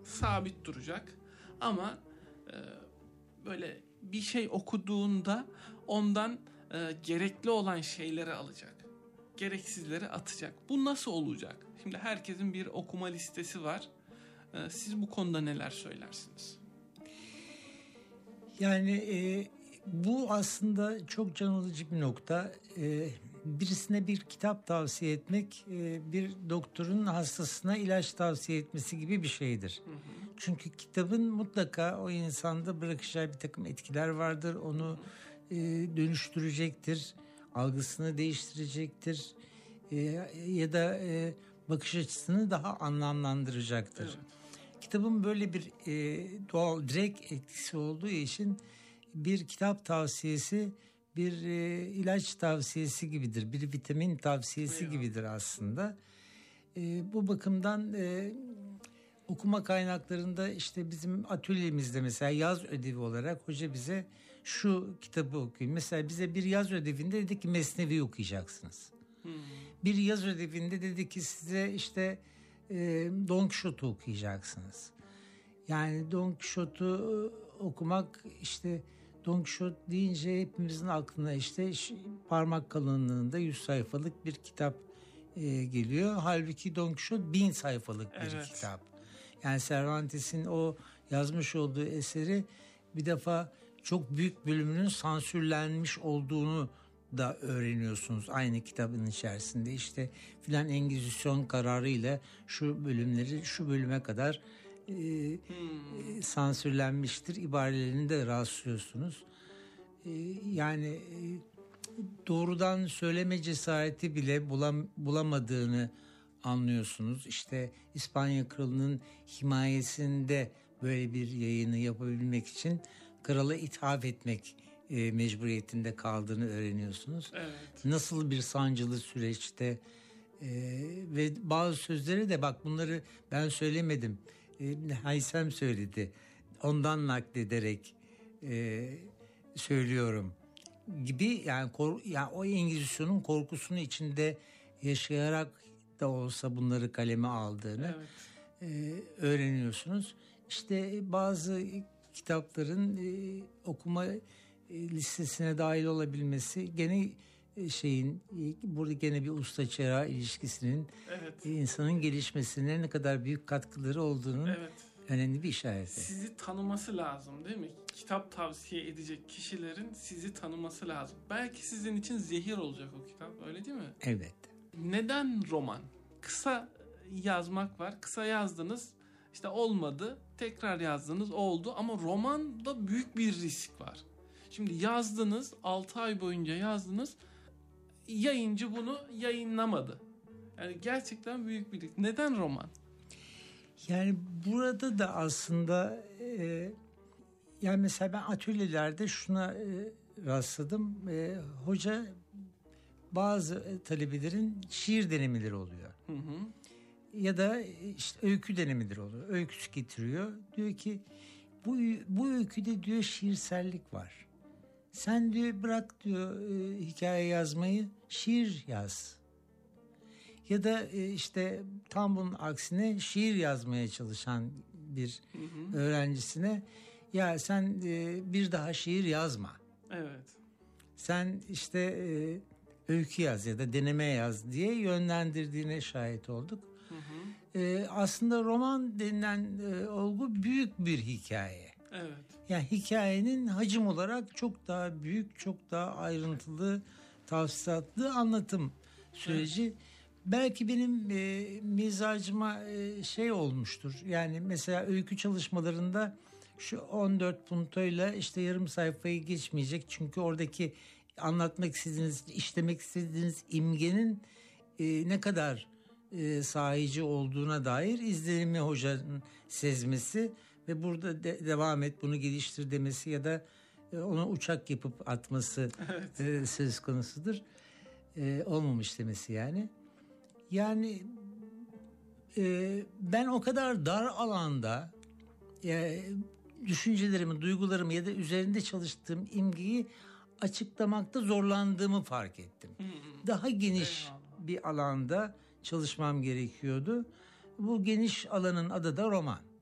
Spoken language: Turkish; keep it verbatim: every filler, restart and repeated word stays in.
sabit duracak. Ama e, böyle bir şey okuduğunda ondan e, gerekli olan şeyleri alacak. Gereksizleri atacak. Bu nasıl olacak? Şimdi herkesin bir okuma listesi var. E, siz bu konuda neler söylersiniz? Yani e, bu aslında çok can alıcı bir nokta. E, birisine bir kitap tavsiye etmek e, bir doktorun hastasına ilaç tavsiye etmesi gibi bir şeydir. Hı hı. Çünkü kitabın mutlaka o insanda bırakacağı bir takım etkiler vardır. Onu e, dönüştürecektir, algısını değiştirecektir e, ya da e, bakış açısını daha anlamlandıracaktır. Evet. Kitabın böyle bir e, doğal, direkt etkisi olduğu için bir kitap tavsiyesi bir e, ilaç tavsiyesi gibidir. Bir vitamin tavsiyesi Eyvallah. gibidir aslında. E, bu bakımdan e, okuma kaynaklarında işte bizim atölyemizde mesela yaz ödevi olarak hoca bize şu kitabı okuyun. Mesela bize bir yaz ödevinde dedi ki Mesnevi okuyacaksınız. Hmm. Bir yaz ödevinde dedi ki size işte e, Don Quixote'u okuyacaksınız. Yani Don Quixote'u okumak işte Don Quixote deyince hepimizin aklına işte parmak kalınlığında yüz sayfalık bir kitap e, geliyor. Halbuki Don Quixote bin sayfalık bir evet. kitap. Yani Cervantes'in o yazmış olduğu eseri bir defa çok büyük bölümünün sansürlenmiş olduğunu da öğreniyorsunuz aynı kitabın içerisinde. İşte filan Engizisyon kararıyla şu bölümleri şu bölüme kadar e, hmm. e, sansürlenmiştir ibarelerini de rastlıyorsunuz. E, yani e, doğrudan söyleme cesareti bile bulam, bulamadığını anlıyorsunuz. İşte İspanya Kralı'nın himayesinde böyle bir yayını yapabilmek için krala ithaf etmek e, mecburiyetinde kaldığını öğreniyorsunuz. Evet. Nasıl bir sancılı süreçte e, ve bazı sözleri de bak bunları ben söylemedim. E, Haysem söyledi. Ondan naklederek e, söylüyorum gibi yani, kor, yani o Engizisyon'un korkusunu içinde yaşayarak da olsa bunları kaleme aldığını evet. e, öğreniyorsunuz. İşte bazı kitapların e, okuma e, listesine dahil olabilmesi gene e, şeyin e, burada gene bir usta çırağı ilişkisinin evet. e, insanın gelişmesine ne kadar büyük katkıları olduğunun evet. önemli bir işareti. Sizi tanıması lazım değil mi? Kitap tavsiye edecek kişilerin sizi tanıması lazım. Belki sizin için zehir olacak o kitap, öyle değil mi? Evet. Neden roman? Kısa yazmak var. Kısa yazdınız. İşte olmadı. Tekrar yazdınız. Oldu. Ama romanda büyük bir risk var. Şimdi yazdınız. altı ay boyunca yazdınız. Yayıncı bunu yayınlamadı. Yani gerçekten büyük bir risk. Neden roman? Yani burada da aslında e, yani mesela ben atölyelerde şuna e, rastladım. E, hoca bazı talebelerin şiir denemeleri oluyor. Hı hı. Ya da işte öykü denemeleri oluyor. Öyküsü getiriyor. Diyor ki bu bu öyküde diyor şiirsellik var. Sen diyor bırak diyor e, hikaye yazmayı, şiir yaz. Ya da e, işte tam bunun aksine şiir yazmaya çalışan bir hı hı. öğrencisine ya sen e, bir daha şiir yazma. Evet. Sen işte e, öykü yaz ya da deneme yaz diye yönlendirdiğine şahit olduk. Hı hı. Ee, aslında roman denilen e, olgu büyük bir hikaye. Evet. Yani hikayenin hacim olarak çok daha büyük, çok daha ayrıntılı, tafsilatlı anlatım süreci. Evet. Belki benim e, mizacıma e, şey olmuştur. Yani mesela öykü çalışmalarında şu on dört puntoyla işte yarım sayfayı geçmeyecek. Çünkü oradaki anlatmak istediğiniz, işlemek istediğiniz imgenin e, ne kadar e, sahici olduğuna dair izlenimi hocanın sezmesi ve burada de, devam et bunu geliştir demesi ya da e, ona uçak yapıp atması evet. e, söz konusudur. E, olmamış demesi yani. Yani e, ben o kadar dar alanda e, düşüncelerimi, duygularımı ya da üzerinde çalıştığım imgeyi açıklamakta zorlandığımı fark ettim. Hmm. Daha geniş Eyvallah. bir alanda çalışmam gerekiyordu. Bu geniş alanın adı da roman.